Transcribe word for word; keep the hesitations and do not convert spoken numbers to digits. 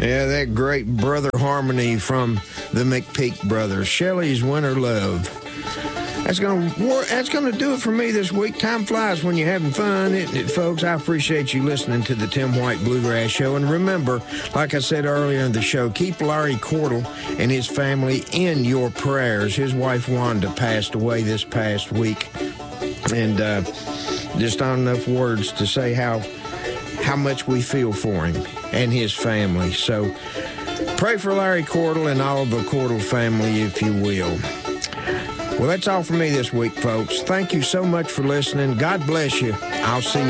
Yeah, that great brother harmony from the McPeak brothers. Shelley's Winter Love. That's gonna that's gonna do it for me this week. Time flies when you're having fun, isn't it, folks? I appreciate you listening to the Tim White Bluegrass Show. And remember, like I said earlier in the show, keep Larry Cordell and his family in your prayers. His wife Wanda passed away this past week, and uh, just not enough words to say how how much we feel for him and his family. So pray for Larry Cordell and all of the Cordell family, if you will. Well, that's all for me this week, folks. Thank you so much for listening. God bless you. I'll see you